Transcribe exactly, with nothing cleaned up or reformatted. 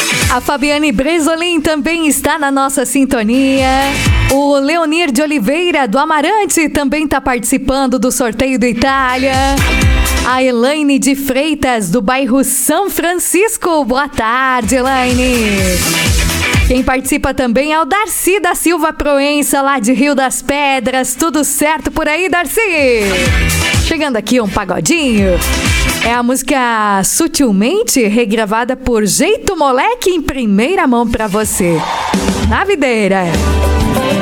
A Fabiane Bresolim também está na nossa sintonia. O Leonir de Oliveira, do Amarante, também está participando do sorteio do Itália. A Elaine de Freitas, do bairro São Francisco. Boa tarde, Elaine. Quem participa também é o Darcy da Silva Proença, lá de Rio das Pedras. Tudo certo por aí, Darcy? Chegando aqui um pagodinho. É a música Sutilmente, regravada por Jeito Moleque, em primeira mão pra você. Na videira.